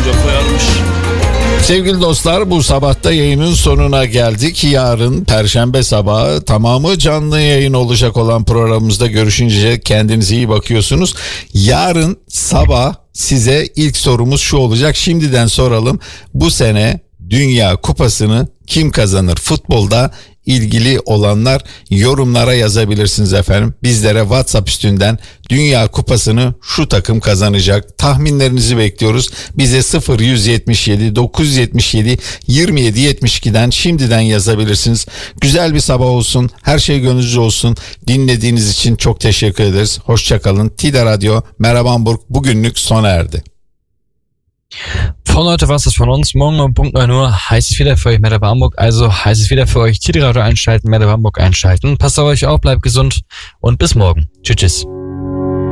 radyo koyarmış. Sevgili dostlar, bu sabahta yayının sonuna geldik. Yarın Perşembe sabahı tamamı canlı yayın olacak olan programımızda görüşünce kendinize iyi bakıyorsunuz. Yarın sabah size ilk sorumuz şu olacak. Şimdiden soralım. Bu sene Dünya Kupası'nı kim kazanır? Futbolda ilgili olanlar yorumlara yazabilirsiniz efendim. Bizlere WhatsApp üstünden Dünya Kupası'nı şu takım kazanacak tahminlerinizi bekliyoruz. Bize 0177 977 27 72'den şimdiden yazabilirsiniz. Güzel bir sabah olsun. Her şey gönlünüzce olsun. Dinlediğiniz için çok teşekkür ederiz. Hoşçakalın. TİDA Radyo Merhaba Hamburg bugünlük sona erdi. Von heute war es das von uns. Morgen um Punkt 9 Uhr heißt es wieder für euch Merhaba Hamburg. Also heißt es wieder für euch TİDA Radio einschalten, Merhaba Hamburg einschalten. Passt auf euch auf, bleibt gesund und bis morgen. Tschüss.